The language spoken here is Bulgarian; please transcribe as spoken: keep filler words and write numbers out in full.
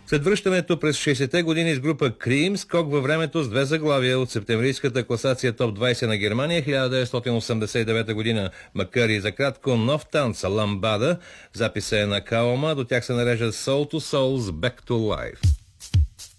След връщането през шейсетте години с група Cream, скок във времето с две заглавия от септемврийската класация топ двайсет на Германия хиляда деветстотин осемдесет и девета година, макар и за кратко нов танц Ламбада, записа е на Каома, до тях се нарежда Soul to Soul's Back to Life.